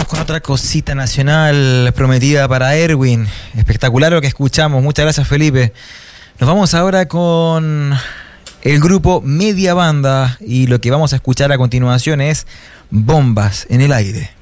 Vamos con otra cosita nacional prometida para Erwin. Espectacular lo que escuchamos. Muchas gracias, Felipe. Nos vamos ahora con el grupo Media Banda y lo que vamos a escuchar a continuación es Bombas en el Aire.